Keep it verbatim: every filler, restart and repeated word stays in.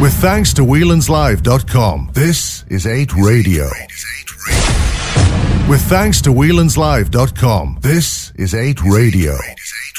With thanks to Whelan's Live dot com, this is eight Radio. With thanks to Whelan's Live dot com, this is eight Radio.